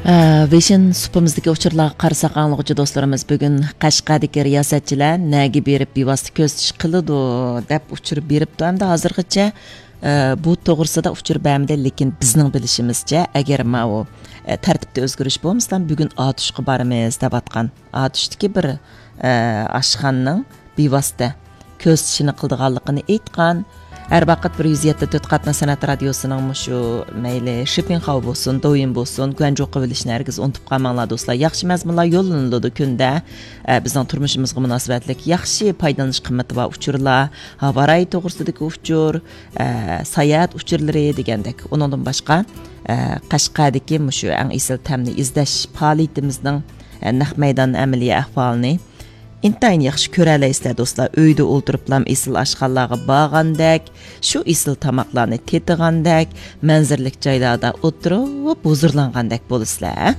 Vision supimizdagi uchurlarga qarasak anglag'uchi do'stlarimiz bugun Qashqadagi riyosatchilar naga berib bevosita ko'zitish qiladi deb uchirib beribdi. Hamda hozirgacha bu to'g'risida uchirib bermadi, lekin bizning bilishimizcha agar ma'u tartibda o'zgarish bo'lmasa bugun Otushga boramiz deb atgan. Otushdagi bir ashxonning bevosita ko'zitishini qildiganligini aytgan. Her vaqt 174 qatna sanat radiosunun şu meyli Şipinxav bolsun, doyun bolsun, Gönjoq qıvilişini herkes unutup qalmanglar dostlar. Yaxşı məzmunlar yollanıldı gündə. Bizning turmuşumuzga münasibətlik yaxşı paydalanış qımmati va uçurlar, havaray to'g'risidagi uçur, sayat uçurlari degandek. Ondan başqa Qashqadagi şu eng esil tamni izlash faoliyatimizning naq maydon amaliy ahvolini İntayin yaxşı körələysizlər dostlar, öydə oturublam esil aşxanlarga bağandək, şu esil tamaqlarını tetiğandək, mənzirlik caylarda oturub huzurlanğandək bolusizlər.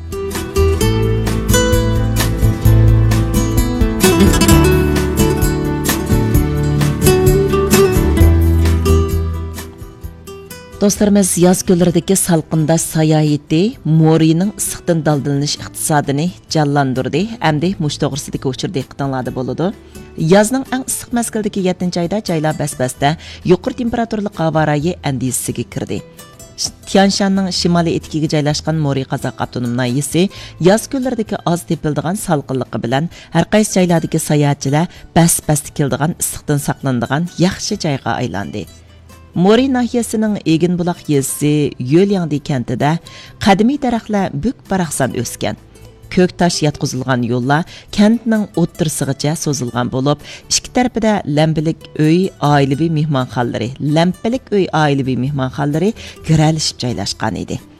Dostlarımız yaz günlərdəki salqında sayayeti Mori'nin ısıqdan daldırılış iqtisadını canlandırdı. Əmdi muş toğrısidagi uçurda iqtidanlarda boludu. Yazның ən ısıq məzgildəki 7-ci ayda caylar bəs-bəsdə yuqur temperaturlu qavarayı əndisisiga kirdi. Tianshanның shimoliy etikiga joylashgan Mori Qozoq avtonom nahiyasi yaz kunlaridagi oz tepildigan salqinligi bilan har qaysi joylardagi sayohatchilar bas-bas tikildigan issiqdan saqlanadigan yaxshi joyga aylandi. Mori nahiyasining Eginbuloq yezisi Yo'lyangdi kentida qadimiy daraxtlar buk-baraqsan o'sgan. Ko'k tosh yatqizilgan yo'llar kentning o'ttirsig'icha so'zilgan bo'lib, ikki tarafida lampilik uy oilaviy mehmonxonalari giralishib joylashgan edi.